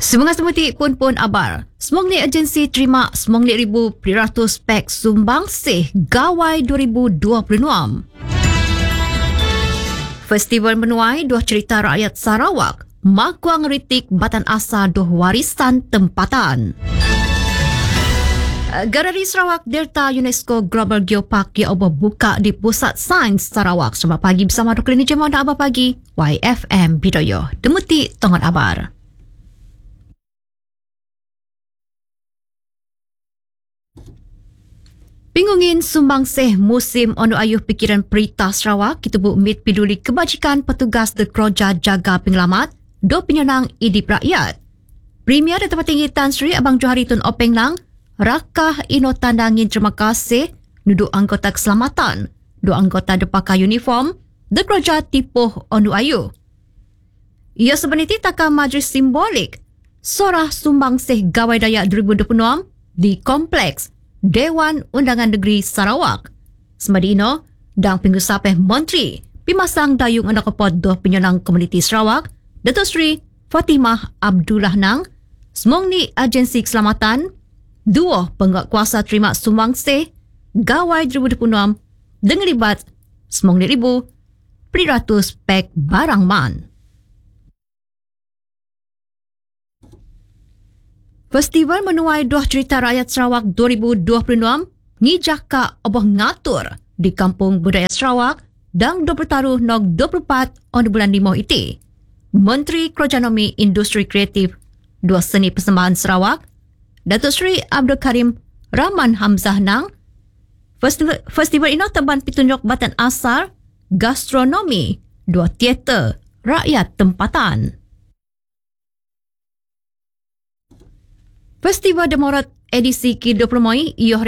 Semangat semuti pun abar. Semong ni agensi terima 9,000 peratus pek sumbang sih gawai 2026. Festival menuai dua cerita rakyat Sarawak, makuang ritik batan asa dua warisan tempatan. Galeri Sarawak Delta UNESCO Global Geopark yang buka di Pusat Sains Sarawak. Selamat pagi bersama Dr. Lini Jamal dan Abah Pagi YFM Bidoyo. Demuti tongan abar. Pingungin sumbang seh musim onu ayuh pikiran perita Sarawak, kita bu mit peduli kebajikan petugas The Kroja jaga penyelamat do penyenang idip rakyat. Premier dan Tempat Tinggi Tan Sri Abang Johari Tun Openg Lang rakah ino tandangin terima kasih nudu anggota keselamatan, do anggota depakai uniform The Kroja tipuh onu ayuh. Ia sebenarnya takkan majlis simbolik sorah sumbang seh gawai daya 2026 di Kompleks Dewan Undangan Negeri Sarawak. Semadi ino, dan pengusapeh Menteri Pimasang Dayung Anak Kepot Doh Penyenang Komuniti Sarawak, Datuk Seri Fatimah Abdullah Nang, semong ni agensi keselamatan, dua penguatkuasa terima sumbang seh gawai 2026 dengan libat semong ni ribu peratus pek barang man. Festival menuai dua cerita rakyat Sarawak 2026 ngijaka oboh ngatur di Kampung Budaya Sarawak dan 20 taruh nog 24 on bulan 5 iti. Menteri Kerajaan Industri Kreatif dua seni persembahan Sarawak, Datuk Seri Abdul Karim Rahman Hamzah Nang, festival ini teban pitunjuk batan asal gastronomi dua teater rakyat tempatan. Festival Demorat edisi ke-20 ia